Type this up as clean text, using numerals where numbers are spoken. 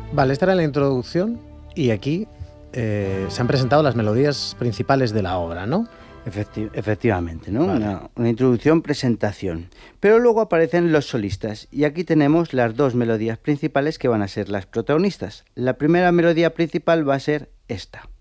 Vale, esta era la introducción y aquí se han presentado las melodías principales de la obra, ¿no? Efectivamente, ¿no? Vale. Una introducción, presentación. Pero luego aparecen los solistas y aquí tenemos las dos melodías principales que van a ser las protagonistas. La primera melodía principal va a ser esta.